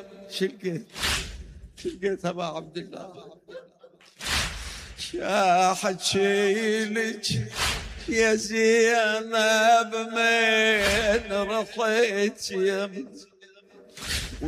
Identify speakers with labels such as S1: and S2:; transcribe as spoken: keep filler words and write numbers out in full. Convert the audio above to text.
S1: شلقيت شلقيت ابا عبد الله شاحت شيلك يا زينب من رخيت يم